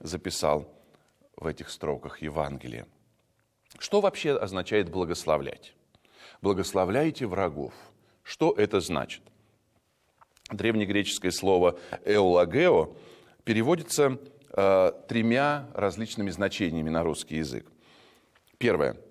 записал в этих строках Евангелия. Что вообще означает благословлять? Благословляйте врагов. Что это значит? Древнегреческое слово «эулагео» переводится тремя различными значениями на русский язык. Первое.